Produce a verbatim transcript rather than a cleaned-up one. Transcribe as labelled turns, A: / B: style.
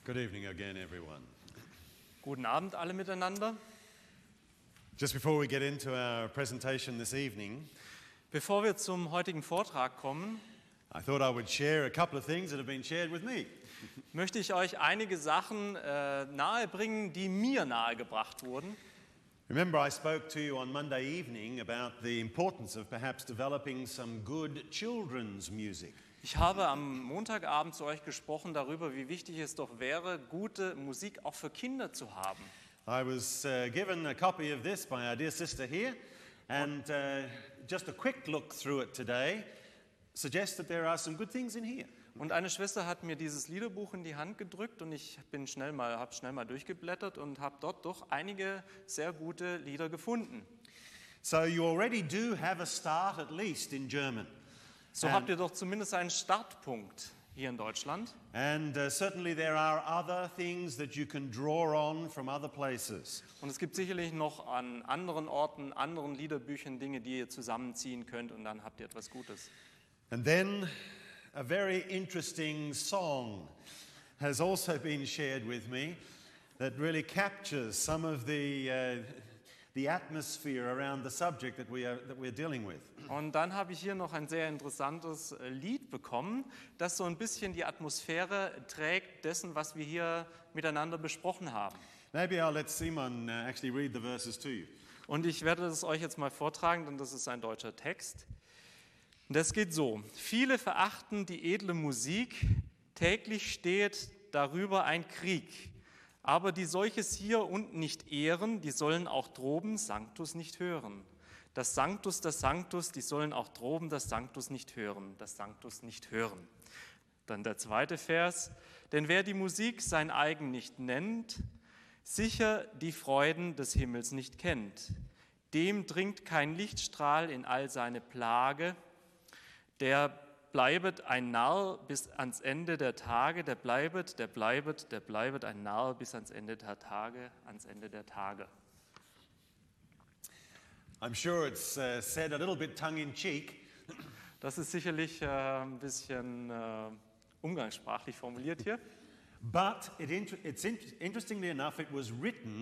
A: Good evening again, everyone.
B: Guten Abend alle miteinander.
A: Just before we get into our presentation this evening,
B: Bevor wir zum heutigen Vortrag kommen,
A: I thought I would share a couple of things that have been shared with me.
B: möchte ich euch einige Sachen äh, nahebringen, die mir nahegebracht wurden.
A: Remember, I spoke to you on Monday evening about the importance of perhaps developing some good children's music.
B: Ich habe am Montagabend zu euch gesprochen darüber, wie wichtig es doch wäre, gute Musik auch für Kinder zu haben.
A: I was uh, given a copy of this by our dear sister here, and uh, just a quick look through it today suggests that there are some good things in here.
B: Und eine Schwester hat mir dieses Liederbuch in die Hand gedrückt und ich bin schnell mal, habe schnell mal durchgeblättert und habe dort doch einige sehr gute Lieder gefunden.
A: So you already do have a start, at least in German.
B: So habt ihr doch zumindest einen Startpunkt hier in Deutschland.
A: And uh, certainly there are other things that you can draw on from other places.
B: Und es gibt sicherlich noch an anderen Orten, anderen Liederbüchern Dinge, die ihr zusammenziehen könnt und dann habt ihr etwas Gutes.
A: And then a very interesting song has also been shared with me that really captures some of the uh, the atmosphere around the subject that we are that we're dealing with.
B: Und dann habe ich hier noch ein sehr interessantes äh, Lied bekommen, das so ein bisschen die Atmosphäre trägt dessen, was wir hier miteinander besprochen haben.
A: Maybe I'll let Simon uh, actually read the verses to you.
B: Und ich werde es euch jetzt mal vortragen, denn das ist ein deutscher Text. Und das geht so: Viele verachten die edle Musik, täglich steht darüber ein Krieg. Aber die solches hier unten nicht ehren, die sollen auch droben Sanctus nicht hören. Das Sanctus, das Sanctus, die sollen auch droben das Sanctus nicht hören, das Sanctus nicht hören. Dann der zweite Vers: Denn wer die Musik sein eigen nicht nennt, sicher die Freuden des Himmels nicht kennt. Dem dringt kein Lichtstrahl in all seine Plage, der bleibet ein Narr bis ans Ende der Tage, der bleibet, der bleibet, der bleibet ein Narr bis ans Ende der Tage, ans Ende der Tage.
A: I'm sure it's uh, said a little bit tongue in cheek,
B: Das ist sicherlich äh, ein bisschen äh, umgangssprachlich formuliert hier.
A: but it int- it's in- interestingly enough it was written